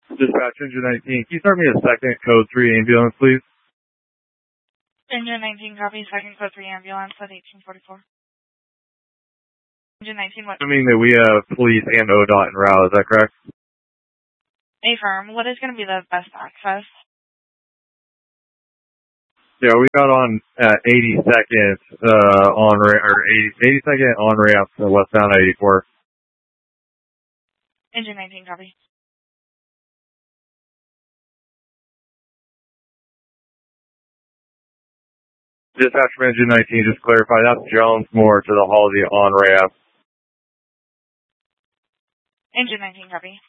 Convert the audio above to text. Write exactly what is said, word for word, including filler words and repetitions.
Dispatch Engine nineteen, can you start me a second code three ambulance, please? Engine nineteen, copy, second code three ambulance at eighteen forty-four. Engine nineteen, what? Assuming that we have police and O D O T en route, is that correct? Affirm, what is going to be the best access? Yeah, we got on at eighty-second, uh, on ra- or eighty, eighty-second on ramp to westbound eighty-four. Engine nineteen, copy. Dispatch from Engine nineteen, just clarify, that's Jones Moore to the Halsey on ramp. Engine nineteen, copy.